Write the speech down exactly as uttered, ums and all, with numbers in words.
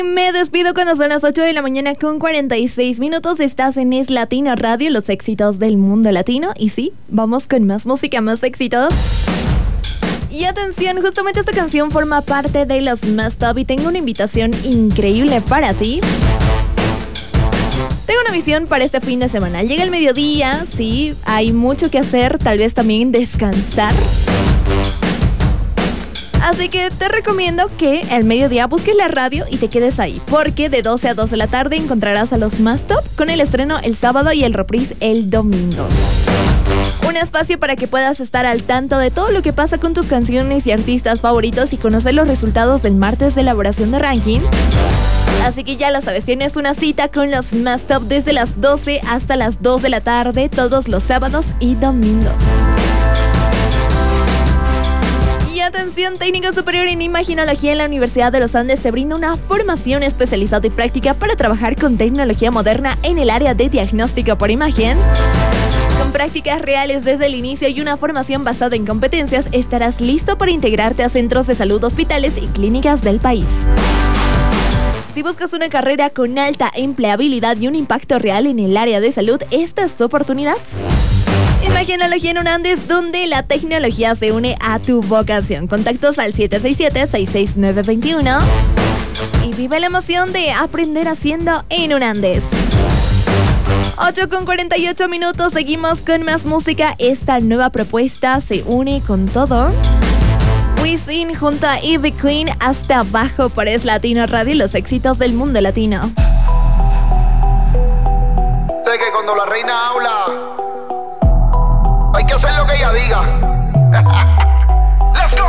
Me despido cuando son las ocho de la mañana con cuarenta y seis minutos. Estás en Es Latino Radio, los éxitos del mundo latino. Y sí, vamos con más música, más éxitos. Y atención, justamente esta canción forma parte de los Más Top y tengo una invitación increíble para ti. Tengo una misión para este fin de semana. Llega el mediodía, sí, hay mucho que hacer, tal vez también descansar. Así que te recomiendo que al mediodía busques la radio y te quedes ahí, porque de doce a dos de la tarde encontrarás a los Más Top con el estreno el sábado y el reprise el domingo. Un espacio para que puedas estar al tanto de todo lo que pasa con tus canciones y artistas favoritos y conocer los resultados del martes de elaboración de ranking. Así que ya lo sabes, tienes una cita con los Más Top desde las doce hasta las dos de la tarde, todos los sábados y domingos. Y atención, técnico superior en imaginología en la Universidad de los Andes te brinda una formación especializada y práctica para trabajar con tecnología moderna en el área de diagnóstico por imagen. Con prácticas reales desde el inicio y una formación basada en competencias, estarás listo para integrarte a centros de salud, hospitales y clínicas del país. Si buscas una carrera con alta empleabilidad y un impacto real en el área de salud, esta es tu oportunidad. Imaginología en UNANDES, donde la tecnología se une a tu vocación. Contactos al siete seis siete, seis seis nueve dos uno y vive la emoción de aprender haciendo en UNANDES. ocho con cuarenta y ocho minutos, seguimos con más música. Esta nueva propuesta se une con todo. Wisin junto a Ivy Queen, hasta abajo por Es Latino Radio, los éxitos del mundo latino. Sé que cuando la reina habla hay que hacer lo que ella diga.